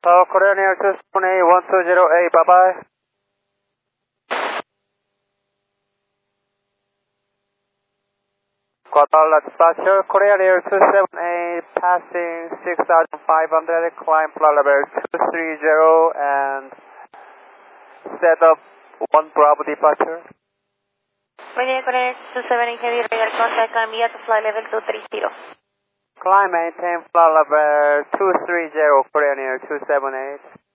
Korean Air 278 1208, bye-bye. Guadalajara dispatcher, Korean Air 278, passing 6,500, climb flight level 230 and set up 1 Bravo departure. Korean Air 278 heavy radar contact, climb via to flight level 230. Climb maintain flight level 230, Korean Air 278.